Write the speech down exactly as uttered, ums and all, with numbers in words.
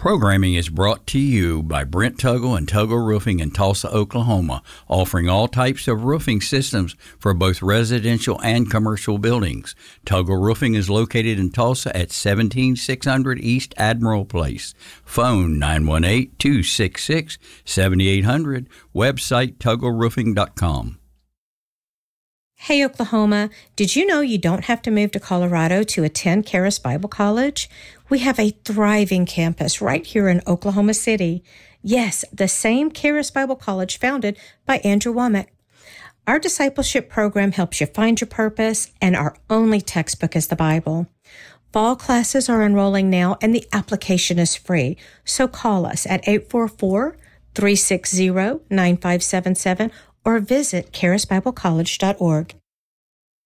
Programming is brought to you by Brent Tuggle and Tuggle Roofing in Tulsa, Oklahoma, offering all types of roofing systems for both residential and commercial buildings. Tuggle Roofing is located in Tulsa at seventeen six hundred East Admiral Place. Phone nine one eight, two six six, seven eight zero zero. Website tuggle roofing dot com. Hey, Oklahoma, did you know you don't have to move to Colorado to attend Charis Bible College? We have a thriving campus right here in Oklahoma City. Yes, the same Charis Bible College founded by Andrew Wommack. Our discipleship program helps you find your purpose, and our only textbook is the Bible. Fall classes are enrolling now, and the application is free. So call us at eight four four, three six zero, nine five seven seven or visit charis bible college dot org.